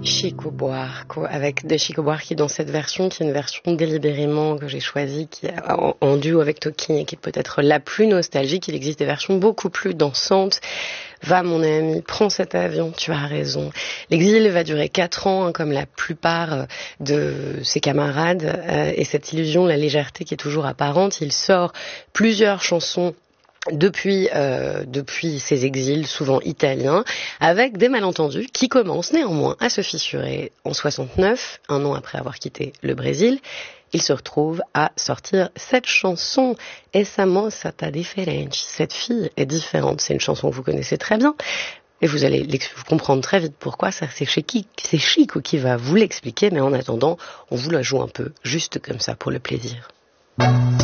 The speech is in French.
Chico Buarque, avec de Chico Buarque dans cette version, qui est une version délibérément que j'ai choisie, qui est en duo avec Toquinho, qui est peut-être la plus nostalgique. Il existe des versions beaucoup plus dansantes. Va mon ami, prends cet avion, tu as raison. L'exil va durer 4 ans, hein, comme la plupart de ses camarades, et cette illusion, la légèreté qui est toujours apparente. Il sort plusieurs chansons depuis ces exils, souvent italiens, avec des malentendus qui commencent néanmoins à se fissurer. En 69, un an après avoir quitté le Brésil, il se retrouve à sortir cette chanson, Essa moça tá diferente. Cette fille est différente. C'est une chanson que vous connaissez très bien. Et vous allez vous comprendre très vite pourquoi. Ça, c'est Chico qui va vous l'expliquer. Mais en attendant, on vous la joue un peu, juste comme ça, pour le plaisir.